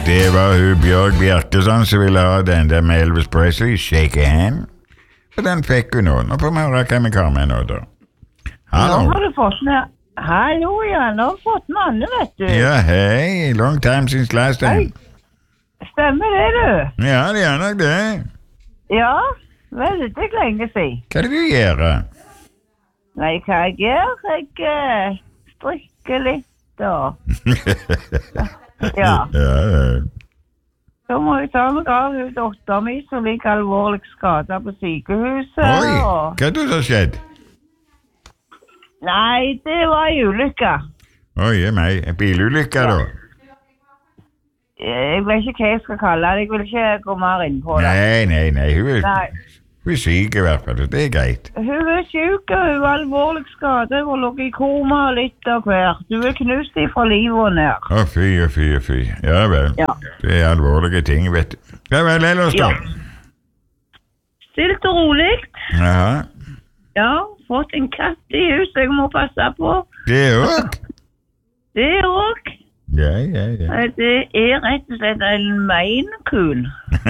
Det var hun Bjørg Bjerkeson som ville ha den der med Elvis Presley, Shake a Hand. Og den fikk hun nå. Nå får vi høre hva vi kan med nå, da. Hallo. Nå har du fått med... Hallo, ja. Nå har du fått med Anne, vet du. Ja, hei. Long time since last time. Stemmer det, du? Ja, det er nok det. Ja, veldig lenge siden. Hva er det du gjør? Nei, hva jeg gjør? Jeg strikker litt, da. Ja. Så må jeg ta meg av hun dotteren min som ligger alvorlig skadet på sykehuset. Oi, hva er det som har skjedd? Nei, det var en ulykke. Oi, meg. En bilulykke, da? Jeg vet ikke hva jeg skal kalle det. Jeg vil ikke gå mer inn på det. Nei. Hun er syk i hvert fall, det er greit. Hun er syk, og hun var alvorlig skadet. Hun lå i koma litt av hvert. Hun er knust ifra livet og ned. Å, fy. Ja vel. Ja. Det er alvorlige ting, vet du. Ja vel, ellers da? Ja. Stilt og rolig. Jaha. Ja, fått en katt i huset jeg må passe på. Det òg? Det òg. Ja. Det er rett og slett en Maine Coon.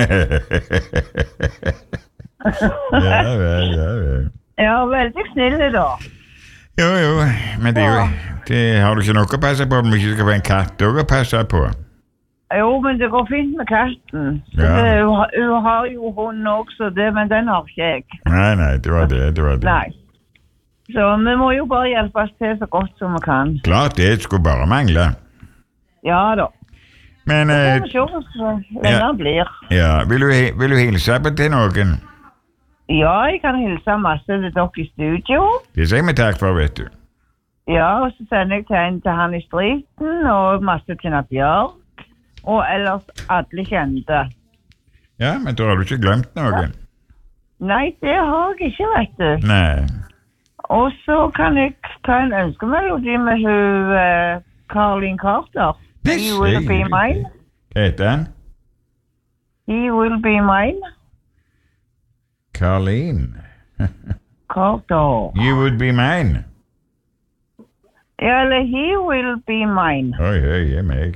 Ja vel. Ja, veldig snille da. Jo, men det er jo... har du ikke noe å passe på om du ikke skal få en katt også å passe på? Jo, men det går fint med katten. Ja. Hun har jo hund også, men den har ikke jeg. Nei, det var det. Nei. Så vi må jo bare hjelpe oss til så godt som vi kan. Klart det, skulle bare mangle. Ja da. Men... Så får vi se hvor lenge den blir. Ja, vil du hilse på til noen? Ja, jeg kan hilse masse til dere i studio. Det sier vi takk for, vet du. Ja, og så sender jeg tegn til han i striten, og masse til Bjørk. Og ellers alle kjente. Ja, men da har du ikke glemt noen. Nei, det har jeg ikke, vet du. Nei. Og så kan jeg ta en ønskemelodi med hun Caroline Carter. He will be mine. Hva heter han? He will be mine. Caroline. Carter. You would be mine. Ja, eller he will be mine. Oi, er meg.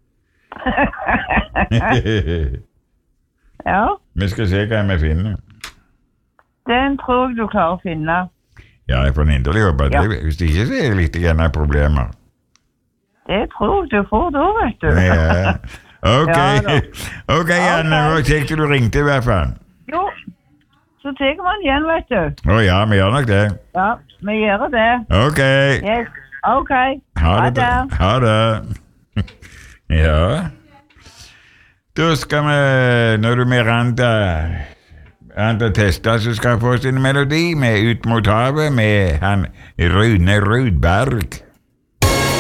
Ja. Vi skal se hva vi finner. Den tror jeg du klarer å finne. Ja, jeg får inderlig håpe det. Hvis det ikke så er det litt grann problemer. Det tror jeg du får da, vet du. Ja. Ok, Ja, Janne, og kjekt du ringte i hvert fall. Jo, så tar man igjen, vet du. Å ja, vi gjør nok det. Ja, vi gjør det. Ok. Yes, ok. Ha det. Ja. Da skal vi, når du med Randa tester, så skal vi få sin melodi med Ut mot havet med han Rune Rudberg.